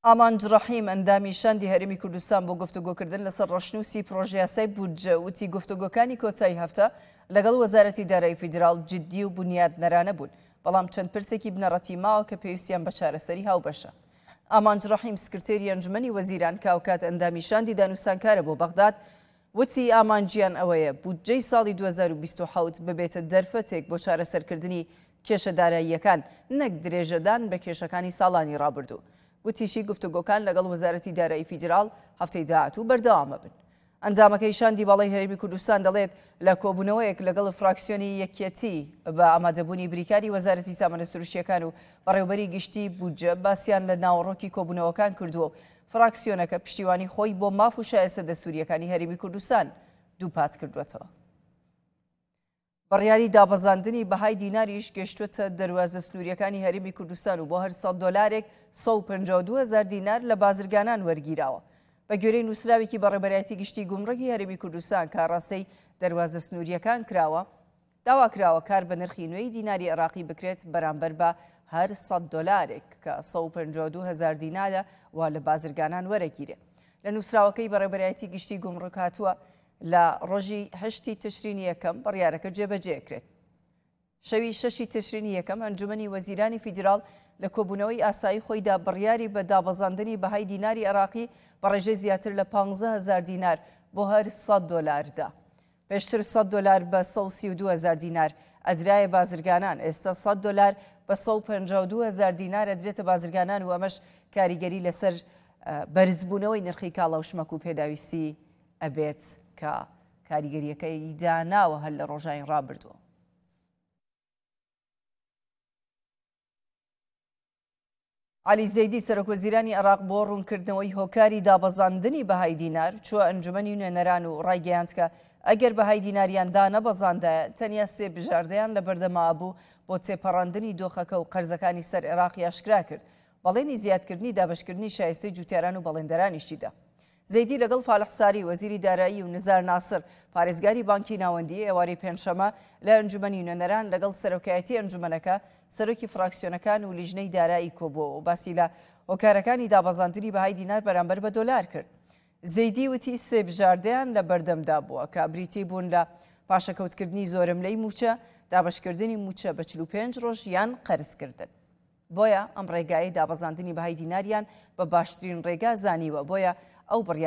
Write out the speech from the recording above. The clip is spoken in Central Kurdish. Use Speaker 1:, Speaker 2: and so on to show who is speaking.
Speaker 1: ئامانج ڕەحیم ئەندامی شاندی هەرێمی کوردستان بۆ گفتوگۆکردن لەسەر ڕەشنووسی پرۆژەیاسای بودجە وتی گفتوگۆکانی کۆتایی هەفتە لەگەڵ وەزارەتی دارایی فیدرال جددی و بنیادنەرانە بوون، بەڵام چەند پرسێکی بنەڕەتی ماوە کە پێویستیان بە چارەسەری هاوبەشە. ئامانج ڕەحیم سکرتێری ئەنجومەنی وەزیران کاوکات ئەندامی شاندی دانووسانکارە بۆ بەغداد وتی ئامانجیان ئەوەیە بودجەی ساڵی 2027 ببێتە دەرفەتێک بۆ چارەسەرکردنی کێشە داراییەکان نەک درێژەدان بە کێشەکانی ساڵانی ڕابردوو. گوتیشی گفتوگۆکان لەگەڵ وەزارەتی دارایی فیدرال هەفتەی داهاتوو بەردەوامە بن. ئەندامەکەی شاندی باڵای هەرێمی کوردستان دەڵێت لە کۆبوونەوەیەک لەگەڵ فراکسیۆنی یەکێتی بە ئامادەبوونی بریکاری وەزارەتی سامانە سروشتیەکان و بەڕێوەبەری گشتی بودجە باسییان لە ناوەڕۆکی کۆبوونەوەکان کردووە و فراکسیۆنەکە پشتیوانی خۆی بۆ ماف و شایستە دەستوریەکانی هەرێمی کوردستان دووپات کردوێتەوە. بڕیاری دابەزاندنی بەهای دیناریش گەشتوێتە دەواازە سنووریەکانی هەرێمی کوردستان و بۆ هەر $100 152,000 دینار لە بازرگانان وەرگیراوە. بە گوێرەی نووسراوێکی بەڕێبەرایەتی گشتی گومڕەکی هەرێمی کوردستان کە ڕاستەی دەواازە سنووریەکان کراوە، داوا کراوە کار بە نرخی نوێی دیناری عێراقی بکرێت بەرامبەر بە هەر $100 کە 152,000 دینارە وا لە بازرگانان وەرەگیرێ. لە نووسراوەکەی بەڕێبەرایەتی گشتی گومڕک هاتووە لە ڕۆژی 8 تشرینی یەکەم بڕیارەکە جێبەجێکرێت. شەوی 6 تشرینی یەکەم ئەنجومەنی وەزیرانی فیدرال لە کۆبوونەوەی ئاسایی خۆیدا بڕیاری بە دابەزاندنی بەهای دیناری عێراقی بە ڕێژەی زیاتر لە 15,000 دینار بۆ هەر $100 دا. پێشتر $100 بە 132,000 دینار ئەدرایە بازرگانان، ئێستا $100 بە 152,000 دینار ئەدرێتە بازرگانان و ئەمەش کاریگەری لەسەر بەرزبوونەوەی نرخی کاڵە و شمەک و پێداویستی ئەبێت کە کاریگەریەکەی داناوە هەر لە ڕۆژانی ڕابردووە. علی زەیدی سەرۆکوەزیرانی عێراق بۆ ڕوونکردنەوەی هۆکاری دابەزاندنی بەهای دینار چووە ئەنجومەنی نوێنەران و ڕایگەیاند کە ئەگەر بەهای دیناریان دانەبەزاندایە تەنیا 3 بژاردەیان لە بەردەما بوو بۆ تێپەڕاندنی دۆخەکە و قەرزەکانی سەر عێراقی ئاشکرا کرد. بەڵێنی زیادکردنی دابەشکردنی شایستەی جوتیاران و بەڵێندەرانیشیدا. زەیدی لەگەڵ فالحساری وەزیری دارایی و نزار ناسر پارێزگاری بانکی ناوەندی ئێوارەی پێنجشەمە لە ئەنجومەنی نوێنەران لەگەڵ سەرۆکایەتی ئەنجومەنەکە سەرۆکی فراکسیۆنەکان و لیژنەی دارایی کۆبووە و باسی لە هۆکارەکانی دابەزاندنی بەهای دینار بەرامبەر بە دۆلار کرد. زەیدی وتی 3 بژاردەیان لە بەردەمدا بووە کە بریتی بوون لە پاشەکەوتکردنی زۆرملەی موچە، دابەشکردنی موچە بە 45 ڕۆژ یان قەرزکردن. بۆیە ئەم ڕێگای دابەزاندنی بەهای دیناریان بە باشترین ڕێگا زانیوە، بۆیە ئەو